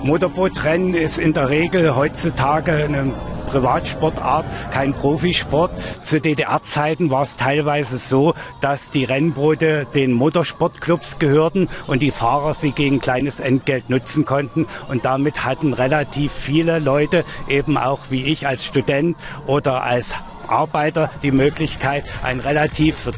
Motorbootrennen ist in der Regel heutzutage eine Privatsportart, kein Profisport. Zu DDR-Zeiten war es teilweise so, dass die Rennboote den Motorsportclubs gehörten und die Fahrer sie gegen kleines Entgelt nutzen konnten. Und damit hatten relativ viele Leute, eben auch wie ich als Student oder als Arbeiter, die Möglichkeit, ein relativ für